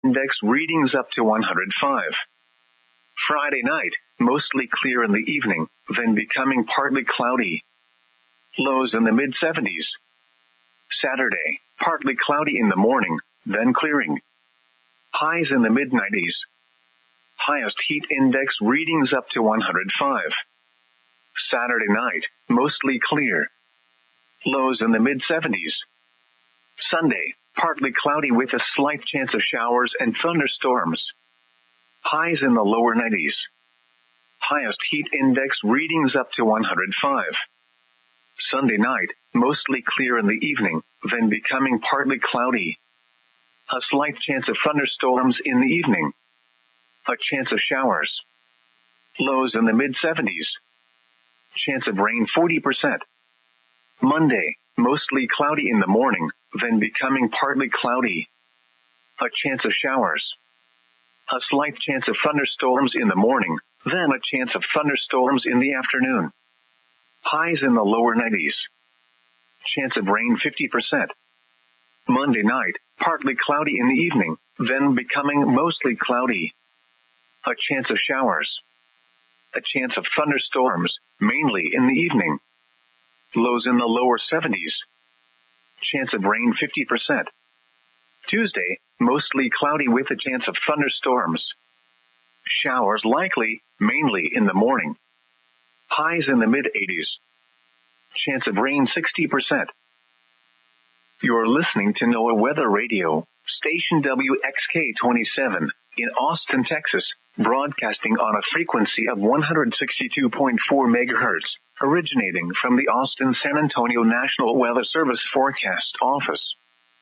Index readings up to 105. Friday night, mostly clear in the evening, then becoming partly cloudy. Lows in the mid-70s. Saturday, partly cloudy in the morning, then clearing. Highs in the mid-90s. Highest heat index readings up to 105. Saturday night, mostly clear. Lows in the mid-70s. Sunday, partly cloudy with a slight chance of showers and thunderstorms. Highs in the lower 90s. Highest heat index readings up to 105. Sunday night, mostly clear in the evening, then becoming partly cloudy. A slight chance of thunderstorms in the evening. A chance of showers. Lows in the mid-70s. Chance of rain 40%. Monday, mostly cloudy in the morning, then becoming partly cloudy. A chance of showers. A slight chance of thunderstorms in the morning, then a chance of thunderstorms in the afternoon. Highs in the lower 90s. Chance of rain 50%. Monday night, partly cloudy in the evening, then becoming mostly cloudy. A chance of showers. A chance of thunderstorms, mainly in the evening. Lows in the lower 70s. Chance of rain 50%. Tuesday, mostly cloudy with a chance of thunderstorms. Showers likely, mainly in the morning. Highs in the mid-80s. Chance of rain 60%. You're listening to NOAA Weather Radio, station WXK-27, in Austin, Texas, broadcasting on a frequency of 162.4 MHz, originating from the Austin-San Antonio National Weather Service Forecast Office.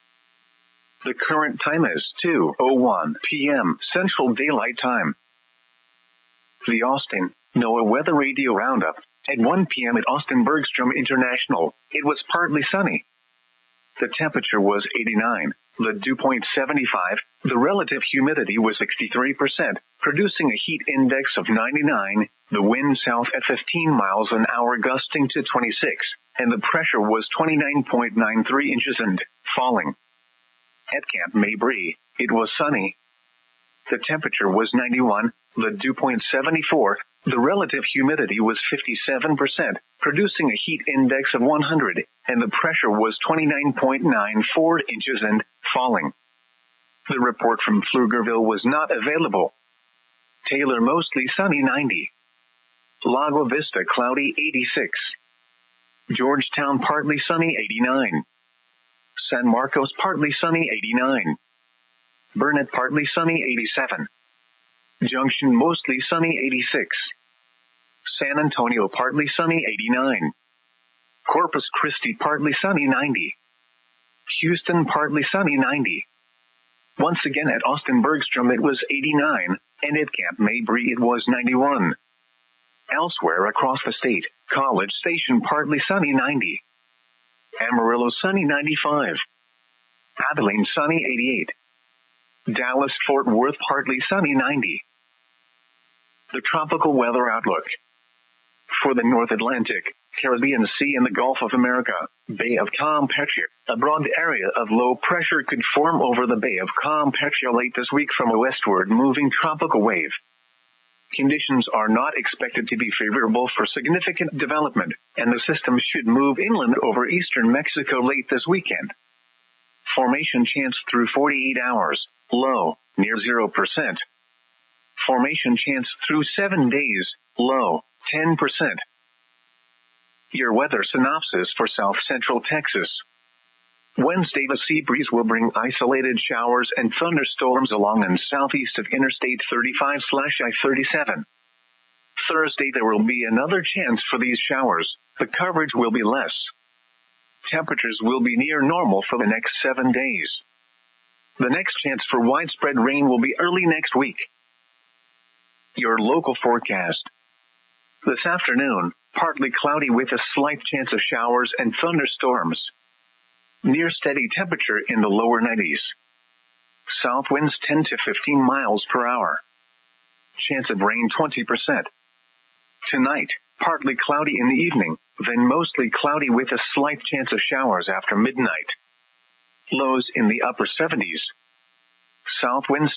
The current time is 2:01 p.m. Central Daylight Time. The Austin NOAA Weather Radio Roundup. At 1 p.m. at Austin Bergstrom International, it was partly sunny. The temperature was 89, the dew point 75, the relative humidity was 63%, producing a heat index of 99, the wind south at 15 miles an hour gusting to 26, and the pressure was 29.93 inches and falling. At Camp Mabry, it was sunny. The temperature was 91, the dew point 74, the relative humidity was 57%, producing a heat index of 100, and the pressure was 29.94 inches and falling. The report from Pflugerville was not available. Taylor mostly sunny 90. Lago Vista cloudy 86. Georgetown partly sunny 89. San Marcos partly sunny 89. Burnett partly sunny 87. Junction mostly sunny 86. San Antonio partly sunny 89. Corpus Christi partly sunny 90. Houston partly sunny 90. Once again at Austin Bergstrom it was 89, and at Camp Mabry it was 91. Elsewhere across the state, College Station partly sunny 90. Amarillo sunny 95. Abilene sunny 88. Dallas Fort Worth partly sunny 90. The tropical weather outlook. For the North Atlantic, Caribbean Sea and the Gulf of America, Bay of Campeche, a broad area of low pressure could form over the Bay of Campeche late this week from a westward moving tropical wave. Conditions are not expected to be favorable for significant development, and the system should move inland over eastern Mexico late this weekend. Formation chance through 48 hours, low, near 0%. Formation chance through 7 days, low, 10%. Your weather synopsis for south central Texas. Wednesday, the sea breeze will bring isolated showers and thunderstorms along and southeast of Interstate 35/I-37. Thursday, there will be another chance for these showers. The coverage will be less. Temperatures will be near normal for the next 7 days. The next chance for widespread rain will be early next week. Your local forecast. This afternoon, partly cloudy with a slight chance of showers and thunderstorms. Near steady temperature in the lower 90s. South winds 10 to 15 miles per hour. Chance of rain 20%. Tonight, partly cloudy in the evening, then mostly cloudy with a slight chance of showers after midnight. Lows in the upper 70s. South winds